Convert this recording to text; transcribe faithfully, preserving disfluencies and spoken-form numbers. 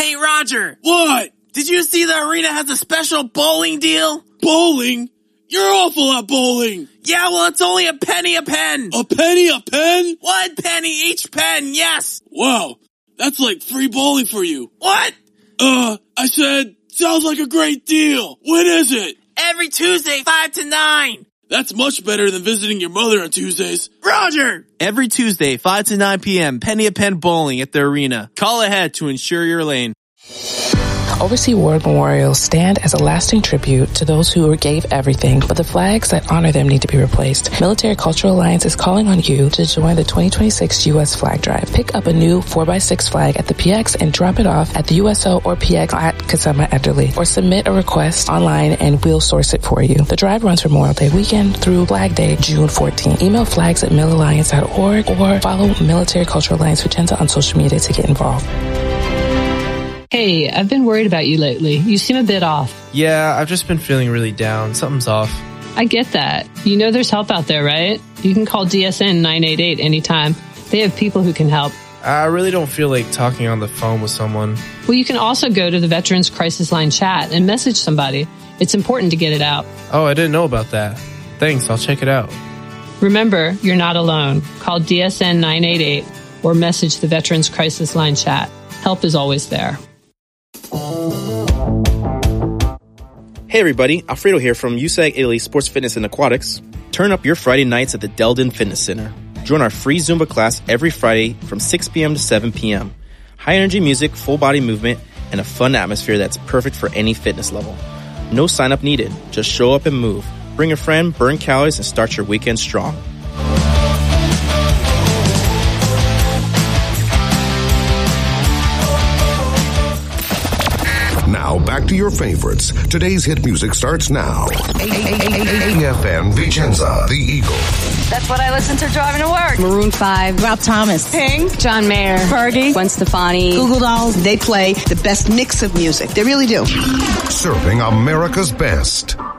Hey, Roger. What? Did you see the arena has a special bowling deal? Bowling? You're awful at bowling. Yeah, well, it's only a penny a pen. A penny a pen? One penny each pen, yes. Wow, that's like free bowling for you. What? Uh, I said, sounds like a great deal. When is it? Every Tuesday, five to nine. That's much better than visiting your mother on Tuesdays. Roger! Every Tuesday, five to nine p.m., penny a pen bowling at the arena. Call ahead to ensure your lane. Overseas War Memorials stand as a lasting tribute to those who gave everything, but the flags that honor them need to be replaced. Military Cultural Alliance is calling on you to join the twenty twenty-six U S Flag Drive. Pick up a new four by six flag at the P X and drop it off at the U S O or P X at Kasama Ederle, or submit a request online and we'll source it for you. The drive runs from Memorial Day weekend through Flag Day, June fourteenth. Email flags at mil alliance dot org or follow Military Cultural Alliance Vicenza on social media to get involved. Hey, I've been worried about you lately. You seem a bit off. Yeah, I've just been feeling really down. Something's off. I get that. You know there's help out there, right? You can call D S N nine eight eight anytime. They have people who can help. I really don't feel like talking on the phone with someone. Well, you can also go to the Veterans Crisis Line chat and message somebody. It's important to get it out. Oh, I didn't know about that. Thanks, I'll check it out. Remember, you're not alone. Call D S N nine eight eight or message the Veterans Crisis Line chat. Help is always there. Hey everybody, Alfredo here from U S A G Italy Sports Fitness and Aquatics. Turn up your Friday nights at the Delden Fitness Center. Join our free Zumba class every Friday from six p.m. to seven p.m. High energy music, full body movement, and a fun atmosphere that's perfect for any fitness level. No sign up needed, just show up and move. Bring a friend, burn calories, and start your weekend strong. Now back to your favorites. Today's hit music starts now. A F M Vicenza, The Eagle. That's what I listen to driving to work. Maroon five, Rob Thomas, Pink, John Mayer, Fergie, Gwen Stefani, Google Dolls. They play the best mix of music. They really do. Serving America's best.